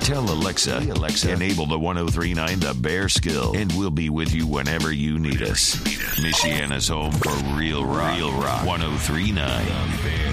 Tell Alexa, enable the 103.9 The Bear Skill, and we'll be with you whenever you need us. Michiana's home for real rock. 103.9